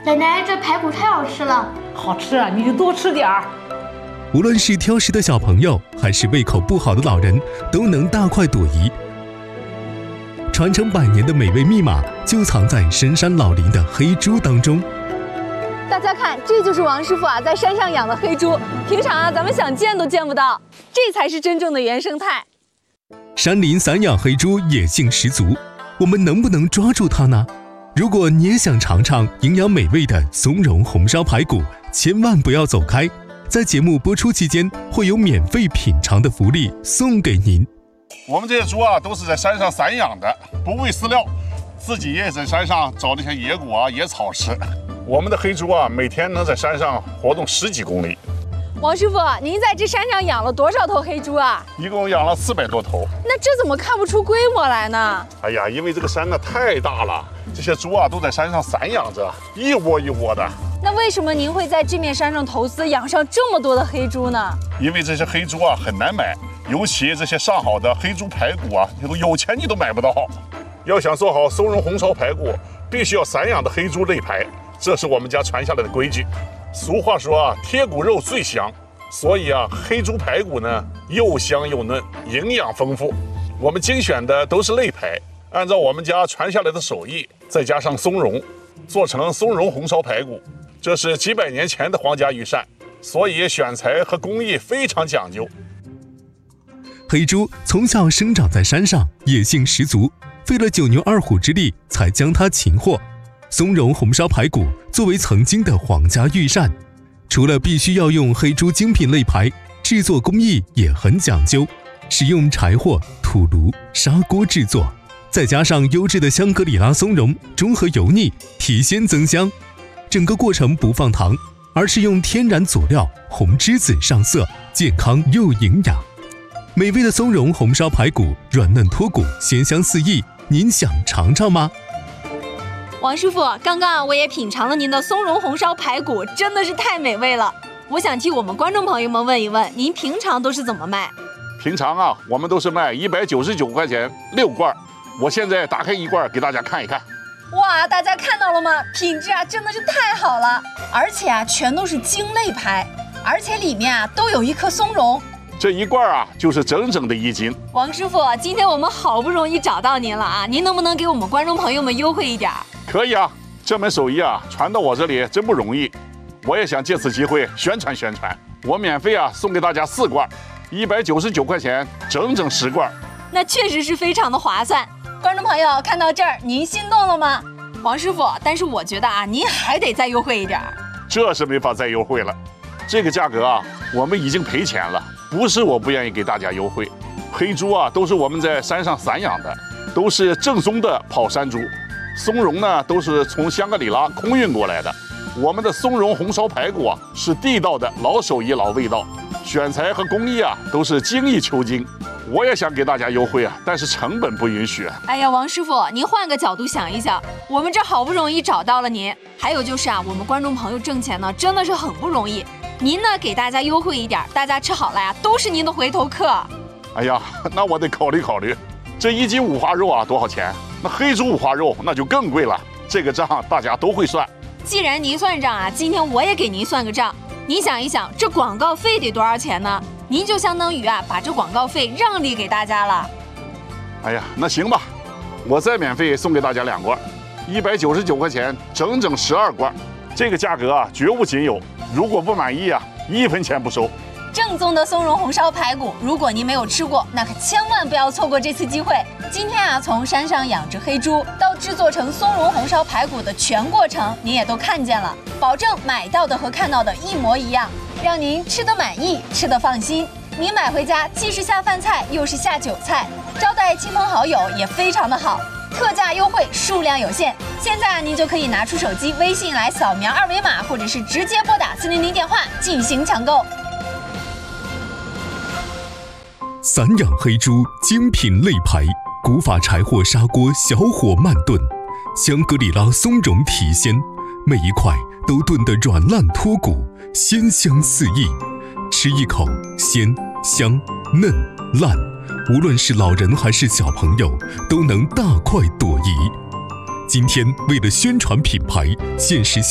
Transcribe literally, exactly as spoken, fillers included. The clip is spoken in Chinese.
奶奶，这排骨太好吃了。 好吃啊，你就多吃点儿。 无论是挑食的小朋友，还是胃口不好的老人，都能大快朵颐。传承百年的美味密码，就藏在深山老林的黑猪当中。 大家看，这就是王师傅啊在山上养的黑猪，平常啊咱们想见都见不到，这才是真正的原生态。 山林散养黑猪野性十足，我们能不能抓住它呢？如果你也想尝尝营养美味的松茸红烧排骨，千万不要走开，在节目播出期间会有免费品尝的福利送给您。 我们这些猪啊都是在山上散养的，不喂饲料，自己也在山上找那些野果啊野草吃。我们的黑猪啊每天能在山上活动十几公里。 王师傅，您在这山上养了多少头黑猪啊？ 一共养了四百多头。 那这怎么看不出规模来呢？ 哎呀，因为这个山呢太大了，这些猪啊都在山上散养着，一窝一窝的。 那为什么您会在这面山上投资养上这么多的黑猪呢？ 因为这些黑猪啊很难买，尤其这些上好的黑猪排骨啊，有钱你都买不到。要想做好松茸红烧排骨，必须要散养的黑猪肋排，这是我们家传下来的规矩。俗话说啊，贴骨肉最香，所以啊，黑猪排骨呢又香又嫩，营养丰富。我们精选的都是肋排，按照我们家传下来的手艺，再加上松茸，做成松茸红烧排骨。这是几百年前的皇家御膳，所以选材和工艺非常讲究。 黑猪从小生长在山上，野性十足，费了九牛二虎之力才将它擒获。松茸红烧排骨作为曾经的皇家御膳，除了必须要用黑猪精品肋排，制作工艺也很讲究，使用柴火、土炉、砂锅制作，再加上优质的香格里拉松茸，中和油腻，提鲜增香。整个过程不放糖，而是用天然佐料红栀子上色，健康又营养。美味的松茸红烧排骨，软嫩脱骨，鲜香四溢，您想尝尝吗？ 王师傅，刚刚啊我也品尝了您的松茸红烧排骨，真的是太美味了。我想替我们观众朋友们问一问，您平常都是怎么卖？ 平常啊，我们都是卖一百九十九块钱六罐。我现在打开一罐给大家看一看。 哇，大家看到了吗？品质啊真的是太好了，而且啊全都是精肋排，而且里面啊都有一颗松茸。 这一罐啊就是整整的一斤。 王师傅，今天我们好不容易找到您了啊，您能不能给我们观众朋友们优惠一点？ 可以啊，这门手艺啊传到我这里真不容易，我也想借此机会宣传宣传。我免费啊送给大家四罐，一百九十九块钱，整整十罐。 那确实是非常的划算。观众朋友看到这儿，您心动了吗？王师傅，但是我觉得啊，您还得再优惠一点。 这是没法再优惠了，这个价格啊，我们已经赔钱了。不是我不愿意给大家优惠，黑猪啊都是我们在山上散养的，都是正宗的跑山猪。松茸呢都是从香格里拉空运过来的。我们的松茸红烧排骨啊是地道的老手艺老味道，选材和工艺啊都是精益求精。我也想给大家优惠啊，但是成本不允许。 哎呀，王师傅，您换个角度想一想，我们这好不容易找到了您，还有就是啊，我们观众朋友挣钱呢真的是很不容易。您呢给大家优惠一点，大家吃好了呀，都是您的回头客。 哎呀，那我得考虑考虑。这一斤五花肉啊多少钱？那黑猪五花肉那就更贵了，这个账大家都会算。 既然您算账啊，今天我也给您算个账。您想一想，这广告费得多少钱呢？您就相当于啊把这广告费让利给大家了。 哎呀，那行吧，我再免费送给大家两罐，一百九十九块钱，整整十二罐。这个价格啊绝无仅有，如果不满意啊，一分钱不收。 正宗的松茸红烧排骨，如果您没有吃过，那可千万不要错过这次机会。今天啊，从山上养殖黑猪到制作成松茸红烧排骨的全过程，您也都看见了，保证买到的和看到的一模一样，让您吃得满意，吃得放心。您买回家既是下饭菜，又是下酒菜，招待亲朋好友也非常的好。特价优惠，数量有限，现在您就可以拿出手机微信来扫描二维码，或者是直接拨打四零零电话进行抢购。 散养黑猪精品肋排，古法柴火砂锅小火慢炖，香格里拉松茸提鲜，每一块都炖得软烂脱骨，鲜香四溢。吃一口鲜香嫩烂，无论是老人还是小朋友，都能大快朵颐。今天为了宣传品牌，限时